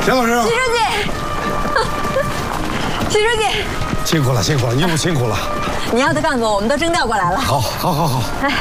田老师， 徐书记，徐书记， 辛苦了，辛苦了，一路辛苦了。 你要的干部我们都征调过来了。 好，好，好，好。